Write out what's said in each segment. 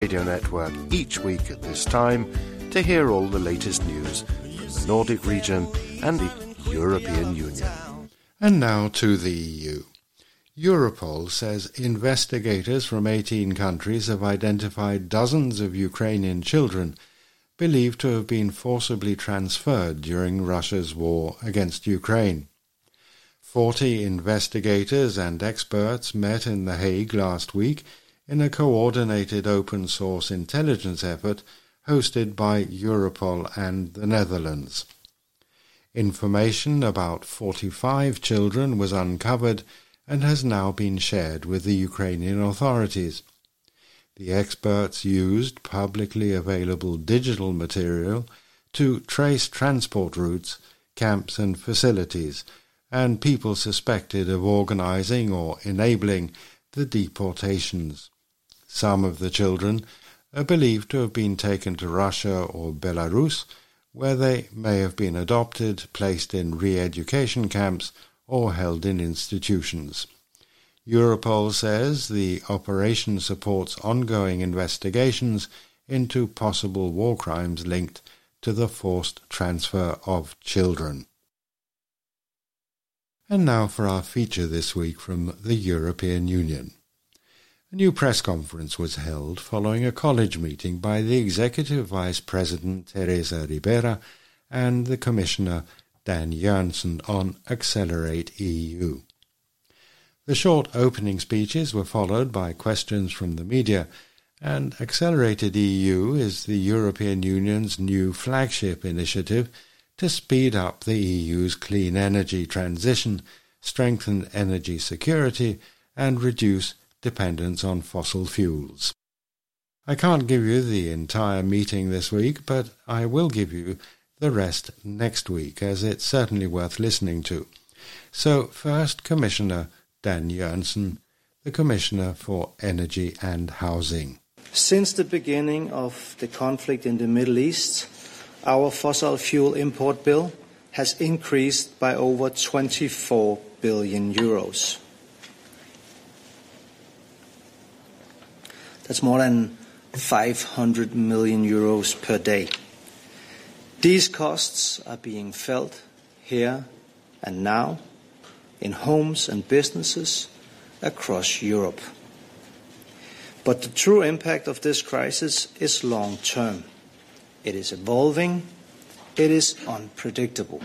Radio Network each week at this time to hear all the latest news from the Nordic region and the European Union. And now to the EU. Europol says investigators from 18 countries have identified dozens of Ukrainian children believed to have been forcibly transferred during Russia's war against Ukraine. 40 investigators and experts met in The Hague last week in a coordinated open-source intelligence effort hosted by Europol and the Netherlands. Information about 45 children was uncovered and has now been shared with the Ukrainian authorities. The experts used publicly available digital material to trace transport routes, camps and facilities, and people suspected of organizing or enabling the deportations. Some of the children are believed to have been taken to Russia or Belarus, where they may have been adopted, placed in re-education camps, or held in institutions. Europol says the operation supports ongoing investigations into possible war crimes linked to the forced transfer of children. And now for our feature this week from the European Union. A new press conference was held following a college meeting by the Executive Vice President Teresa Ribera and the Commissioner Dan Jansen on Accelerate EU. The short opening speeches were followed by questions from the media, and Accelerated EU is the European Union's new flagship initiative to speed up the EU's clean energy transition, strengthen energy security, and reduce dependence on fossil fuels. I can't give you the entire meeting this week, but I will give you the rest next week, as it's certainly worth listening to. So first, Commissioner Dan Jansen, the Commissioner for Energy and Housing. Since the beginning of the conflict in the Middle East, our fossil fuel import bill has increased by over 24 billion euros. That's more than 500 million euros per day. These costs are being felt here and now in homes and businesses across Europe. But the true impact of this crisis is long-term. It is evolving, it is unpredictable.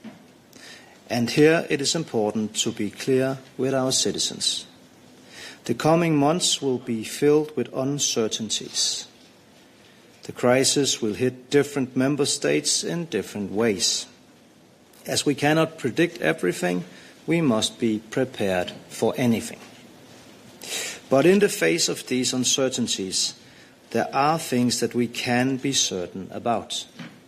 And here it is important to be clear with our citizens. The coming months will be filled with uncertainties. The crisis will hit different member states in different ways. As we cannot predict everything, we must be prepared for anything. But in the face of these uncertainties, there are things that we can be certain about.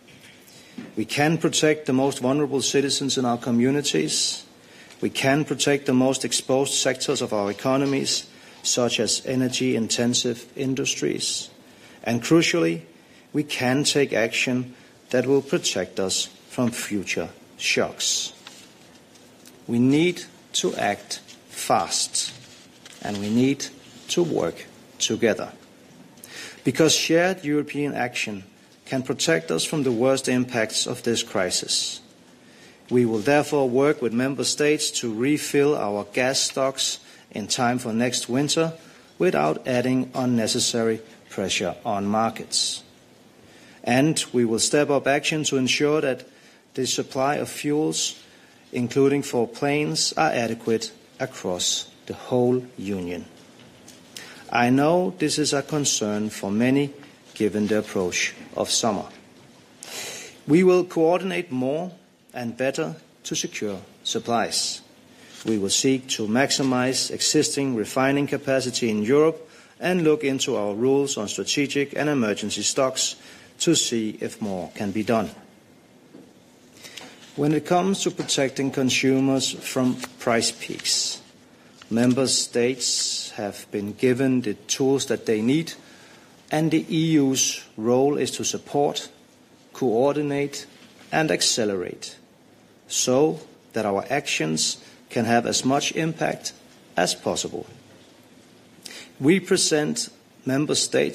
We can protect the most vulnerable citizens in our communities. We can protect the most exposed sectors of our economies, such as energy-intensive industries. And crucially, we can take action that will protect us from future shocks. We need to act fast, and we need to work together. Because shared European action can protect us from the worst impacts of this crisis. We will therefore work with member states to refill our gas stocks in time for next winter without adding unnecessary pressure on markets. And we will step up action to ensure that the supply of fuels, including for planes, are adequate across the whole Union. I know this is a concern for many given the approach of summer. We will coordinate more and better to secure supplies. We will seek to maximize existing refining capacity in Europe and look into our rules on strategic and emergency stocks to see if more can be done. When it comes to protecting consumers from price peaks, member states have been given the tools that they need, and the EU's role is to support, coordinate, and accelerate, so that our actions can have as much impact as possible. We present member states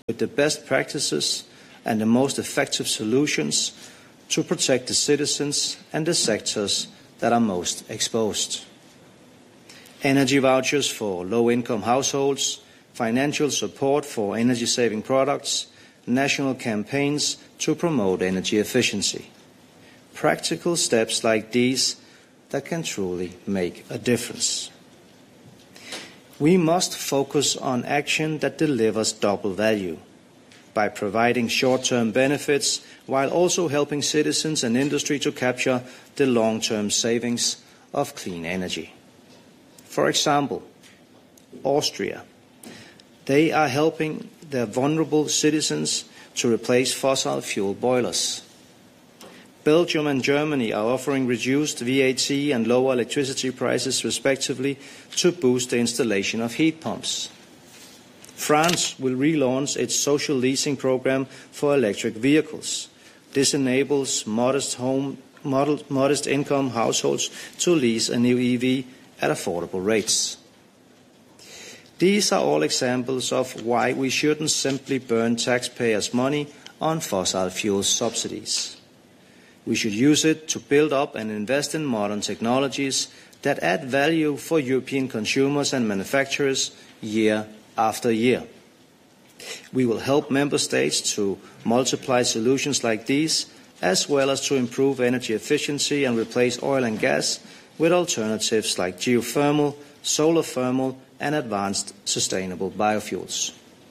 with the best practices and the most effective solutions to protect the citizens and the sectors that are most exposed. Energy vouchers for low-income households, financial support for energy-saving products, national campaigns to promote energy efficiency. Practical steps like these that can truly make a difference. We must focus on action that delivers double value by providing short-term benefits while also helping citizens and industry to capture the long-term savings of clean energy. For example, Austria. They are helping their vulnerable citizens to replace fossil fuel boilers. Belgium and Germany are offering reduced VAT and lower electricity prices respectively to boost the installation of heat pumps. France will relaunch its social leasing program for electric vehicles. This enables modest income households to lease a new EV at affordable rates. These are all examples of why we shouldn't simply burn taxpayers' money on fossil fuel subsidies. We should use it to build up and invest in modern technologies that add value for European consumers and manufacturers year after year. We will help member states to multiply solutions like these, as well as to improve energy efficiency and replace oil and gas with alternatives like geothermal, solar thermal, and advanced sustainable biofuels.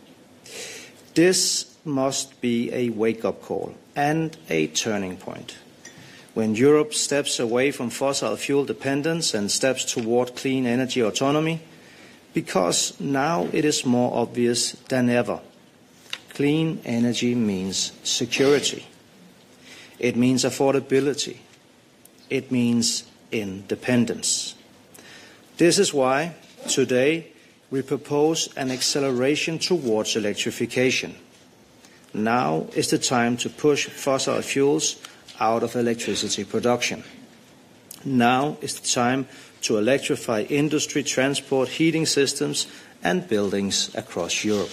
This must be a wake-up call and a turning point. When Europe steps away from fossil fuel dependence and steps toward clean energy autonomy, because now it is more obvious than ever. Clean energy means security. It means affordability. It means independence. This is why today we propose an acceleration towards electrification. Now is the time to push fossil fuels out of electricity production. Now is the time to electrify industry, transport, heating systems and buildings across Europe.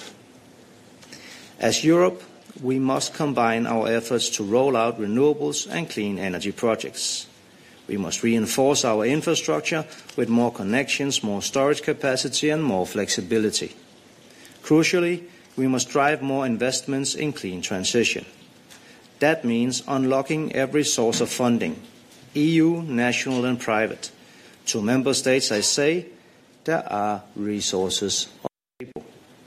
As Europe, we must combine our efforts to roll out renewables and clean energy projects. We must reinforce our infrastructure with more connections, more storage capacity and more flexibility. Crucially, we must drive more investments in clean transition. That means unlocking every source of funding, EU, national and private. To member states, I say, there are resources on the table.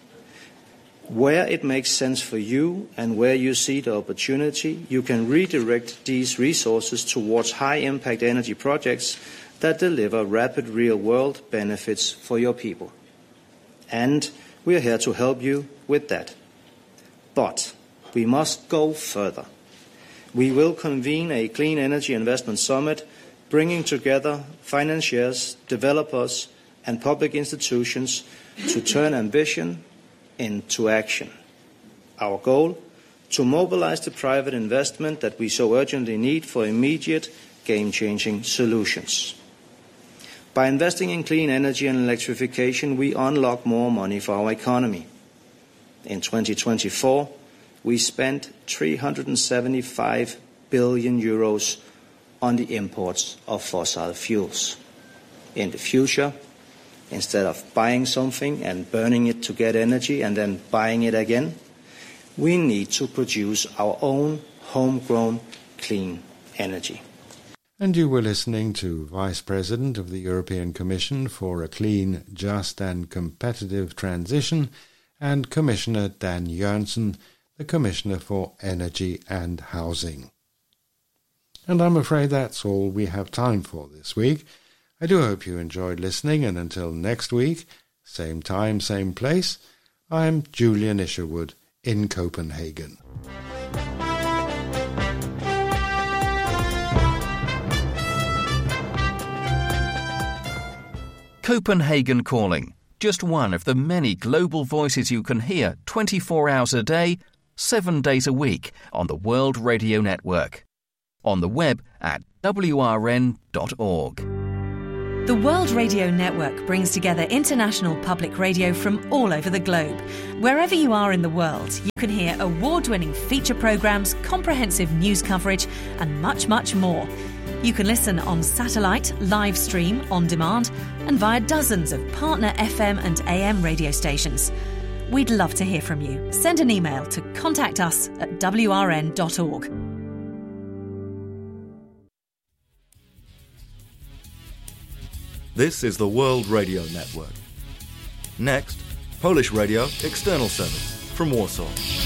Where it makes sense for you and where you see the opportunity, you can redirect these resources towards high-impact energy projects that deliver rapid real-world benefits for your people. And we are here to help you with that. But we must go further. We will convene a Clean Energy Investment Summit, bringing together financiers, developers, and public institutions to turn ambition into action. Our goal? To mobilize the private investment that we so urgently need for immediate, game-changing solutions. By investing in clean energy and electrification, we unlock more money for our economy. In 2024, we spent 375 billion euros on the imports of fossil fuels. In the future, instead of buying something and burning it to get energy and then buying it again, we need to produce our own homegrown clean energy. And you were listening to Vice President of the European Commission for a Clean, Just and Competitive Transition and Commissioner Dan Jørgensen, the Commissioner for Energy and Housing. And I'm afraid that's all we have time for this week. I do hope you enjoyed listening, and until next week, same time, same place, I'm Julian Isherwood in Copenhagen. Copenhagen Calling, just one of the many global voices you can hear 24 hours a day, 7 days a week on the World Radio Network. On the web at wrn.org. The World Radio Network brings together international public radio from all over the globe. Wherever you are in the world, you can hear award-winning feature programmes, comprehensive news coverage and much, much more. You can listen on satellite, live stream, on demand and via dozens of partner FM and AM radio stations. We'd love to hear from you. Send an email to contactus@wrn.org. This is the World Radio Network. Next, Polish Radio External Service from Warsaw.